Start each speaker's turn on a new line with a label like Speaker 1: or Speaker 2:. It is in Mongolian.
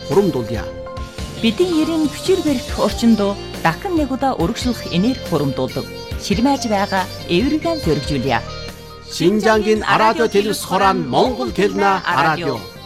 Speaker 1: хуримдуулъя.
Speaker 2: Бидний ерийн хүчээр барих орчиндөө дахин нэг удаа өргөжлөх энерги хуримдуулдаг. Ширмэж байгаа эвэргэн зөргижүүлье.
Speaker 1: Шинжангийн радио телевиз хорон Монгол хэлнэ радио.